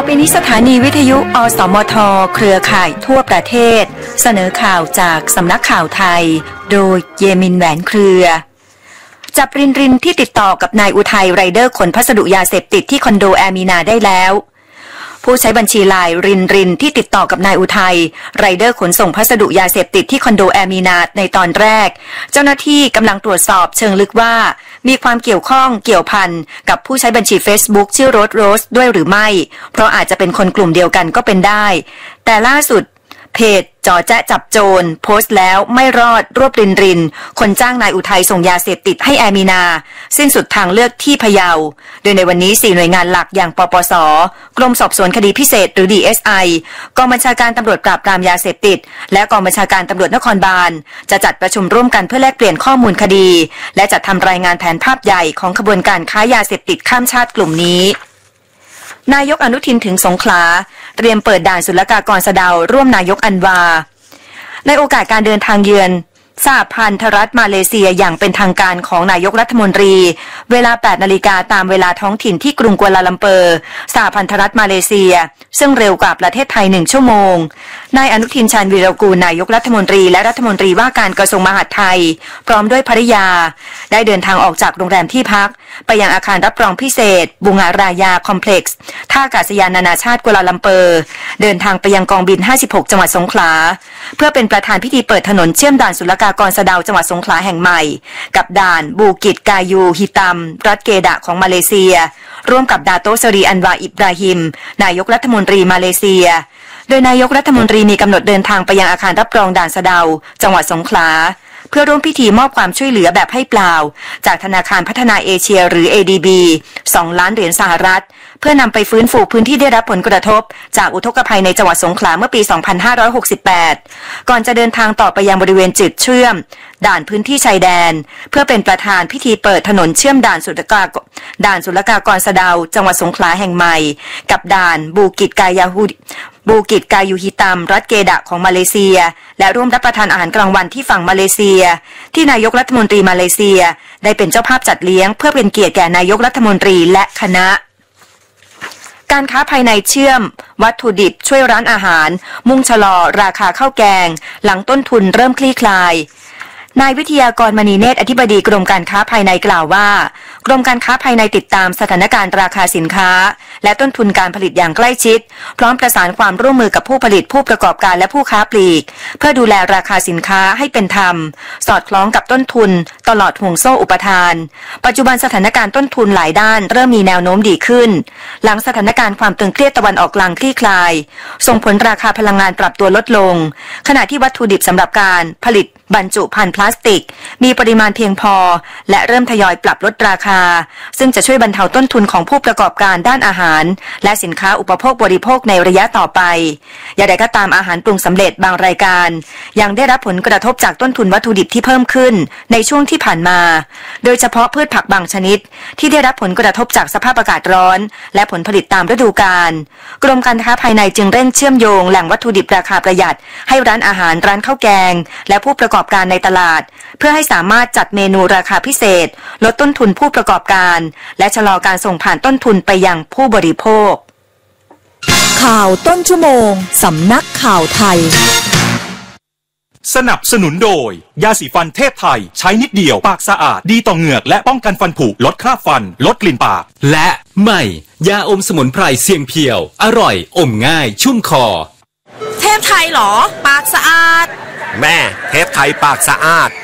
ปีนี้สถานีวิทยุอสมทเครือข่ายทั่วประเทศเสนอข่าวจากสำนักข่าวไทยโดยเยมินแหวนเครือจับรินที่ติดต่อกับนายอุทัยไรเดอร์ขนพัสดุยาเสพติดที่คอนโดแอร์มีนาได้แล้วผู้ใช้บัญชีไลน์รินที่ติดต่อกับนายอุทัยไรเดอร์ขนส่งพัสดุยาเสพติดที่คอนโดแอร์มีนาในตอนแรกเจ้าหน้าที่กำลังตรวจสอบเชิงลึกว่ามีความเกี่ยวข้องเกี่ยวพันกับผู้ใช้บัญชี Facebook ชื่อโรสด้วยหรือไม่เพราะอาจจะเป็นคนกลุ่มเดียวกันก็เป็นได้แต่ล่าสุดเพจจอแจ๊จับโจรโพสต์แล้วไม่รอดรวบรินคนจ้างนายอุทัยส่งยาเสพติดให้แอร์มีนาสิ้นสุดทางเลือกที่พะเยาโดยในวันนี้4หน่วยงานหลักอย่างปปส.กรมสอบสวนคดีพิเศษหรือ DSI กองบัญชาการตำรวจปราบปรามยาเสพติดและกองบัญชาการตำรวจนครบาลจะจัดประชุมร่วมกันเพื่อแลกเปลี่ยนข้อมูลคดีและจัดทำรายงานแผนภาพใหญ่ของขบวนการค้ายาเสพติดข้ามชาติกลุ่มนี้นายกอนุทินถึงสงขลาเตรียมเปิดด่านศุลกากรสะเดาร่วมนายกอันวาในโอกาสการเดินทางเยือนสหพันธรัฐมาเลเซียอย่างเป็นทางการของนายกรัฐมนตรีเวลา 8 นาฬิกาตามเวลาท้องถิ่นที่กรุงกัวลาลัมเปอร์สหพันธรัฐมาเลเซียซึ่งเร็วกว่าประเทศไทย1 ชั่วโมงนายอนุทินชาญวีรกูลนายกรัฐมนตรีและรัฐมนตรีว่าการกระทรวงมหาดไทยพร้อมด้วยภริยาได้เดินทางออกจากโรงแรมที่พักไปยังอาคารรับรองพิเศษบุงารายาคอมเพล็กซ์ท่าอากาศยานนานาชาติกัวลาลัมเปอร์เดินทางไปยังกองบิน56จังหวัดสงขลาเพื่อเป็นประธานพิธีเปิดถนนเชื่อมด่านศุลกากรสะเดาจังหวัดสงขลาแห่งใหม่กับด่านบูกิตกายูฮิตัมรัฐเกดะของมาเลเซียร่วมกับดาโตสรีอันวาอิบราฮิมนายกรัฐมนตรีมาเลเซียโดยนายกรัฐมนตรีมีกำหนดเดินทางไปยังอาคารรับรองด่านสะเดาจังหวัดสงขลาเพื่อร่วมพิธีมอบความช่วยเหลือแบบให้เปล่าจากธนาคารพัฒนาเอเชียหรือ ADB 2 ล้านเหรียญสหรัฐเพื่อนำไปฟื้นฟูพื้นที่ได้รับผลกระทบจากอุทกภัยในจังหวัดสงขลาเมื่อปี 2568 ก่อนจะเดินทางต่อไปยังบริเวณจุดเชื่อมด่านพื้นที่ชายแดนเพื่อเป็นประธานพิธีเปิดถนนเชื่อมด่านศุลกากรสะเดาจังหวัดสงขลาแห่งใหม่กับด่านบูกิตกายูฮิตัมรัฐเกดะของมาเลเซียและร่วมรับประทานอาหารกลางวันที่ฝั่งมาเลเซียที่นายกรัฐมนตรีมาเลเซียได้เป็นเจ้าภาพจัดเลี้ยงเพื่อเป็นเกียรติแก่นายกรัฐมนตรีและคณะการค้าภายในเชื่อมวัตถุดิบช่วยร้านอาหารมุ่งชะลอราคาข้าวแกงหลังต้นทุนเริ่มคลี่คลายนายวิทยากรมณีเนตรอธิบดีกรมการค้าภายในกล่าวว่ากรมการค้าภายในติดตามสถานการณ์ราคาสินค้าและต้นทุนการผลิตอย่างใกล้ชิดพร้อมประสานความร่วมมือกับผู้ผลิตผู้ประกอบการและผู้ค้าปลีกเพื่อดูแลราคาสินค้าให้เป็นธรรมสอดคล้องกับต้นทุนตลอดห่วงโซ่อุปทานปัจจุบันสถานการณ์ต้นทุนหลายด้านเริ่มมีแนวโน้มดีขึ้นหลังสถานการณ์ความตึงเครียดตะวันออกกลางคลี่คลายส่งผลราคาพลังงานปรับตัวลดลงขณะที่วัตถุดิบสำหรับการผลิตบรรจุภัณฑ์พลาสติกมีปริมาณเพียงพอและเริ่มทยอยปรับลดราคาซึ่งจะช่วยบรรเทาต้นทุนของผู้ประกอบการด้านอาหารและสินค้าอุปโภคบริโภคในระยะต่อไปอย่างไรก็ตามอาหารปรุงสำเร็จบางรายการยังได้รับผลกระทบจากต้นทุนวัตถุดิบที่เพิ่มขึ้นในช่วงที่ผ่านมาโดยเฉพาะพืชผักบางชนิดที่ได้รับผลกระทบจากสภาพอากาศร้อนและผลผลิตตามฤดูกาลกรมการค้าภายในจึงเร่งเชื่อมโยงแหล่งวัตถุดิบราคาประหยัดให้ร้านอาหารร้านข้าวแกงและผู้ประกอบการในตลาดเพื่อให้สามารถจัดเมนูราคาพิเศษลดต้นทุนผู้ประกอบการและชะลอการส่งผ่านต้นทุนไปยังผู้บริโภคข่าวต้นชั่วโมงสำนักข่าวไทยสนับสนุนโดยยาสีฟันเทพไทยใช้นิดเดียวปากสะอาดดีต่อเหงือกและป้องกันฟันผุลดคราบฟันลดกลิ่นปากและใหม่ยาอมสมุนไพรเสียงเพียวอร่อยอมง่ายชุ่มคอเทพไทยเหรอปากสะอาดแม่เทพไทยปากสะอาด